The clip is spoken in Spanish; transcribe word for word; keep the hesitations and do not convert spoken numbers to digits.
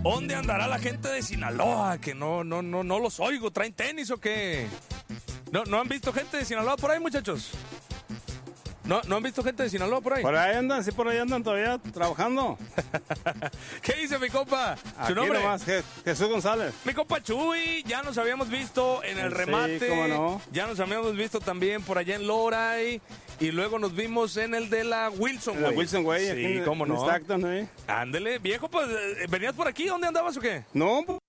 ¿Dónde andará la gente de Sinaloa? Que no, no, no, no los oigo. ¿Traen tenis o qué? ¿No, no han visto gente de Sinaloa por ahí, muchachos? ¿No, ¿No han visto gente de Sinaloa por ahí? Por ahí andan, sí, por ahí andan todavía trabajando. ¿Qué dice mi compa? ¿Su Aquí nombre? nomás, Je- Jesús González. Mi compa Chuy, ya nos habíamos visto en el Sí, remate. cómo no. Ya nos habíamos visto también por allá en Loray. Y luego nos vimos en el de la Wilson, En la güey. Wilson, güey. Sí, aquí en- cómo en no. Stockton, ¿eh? Ándele, viejo, pues, eh, ¿venías por aquí? ¿Dónde andabas o qué? No, pues,